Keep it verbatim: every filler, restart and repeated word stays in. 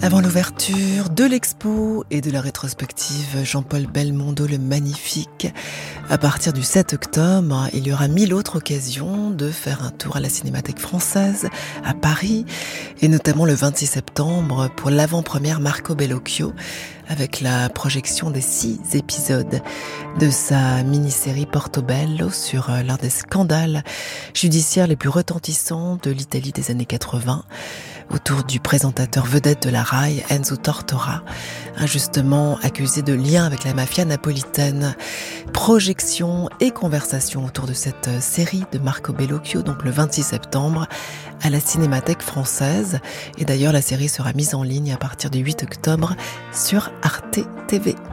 Avant l'ouverture de l'expo et de la rétrospective Jean-Paul Belmondo le Magnifique, à partir du sept octobre, il y aura mille autres occasions de faire un tour à la Cinémathèque française, à Paris, et notamment le vingt-six septembre pour l'avant-première Marco Bellocchio, avec la projection des six épisodes de sa mini-série Portobello sur l'un des scandales judiciaires les plus retentissants de l'Italie des années quatre-vingts, autour du présentateur vedette de la Rai, Enzo Tortora, injustement accusé de lien avec la mafia napolitaine. Projection et conversation autour de cette série de Marco Bellocchio, donc le vingt-six septembre, à la Cinémathèque française. Et d'ailleurs, la série sera mise en ligne à partir du huit octobre sur Arte T V.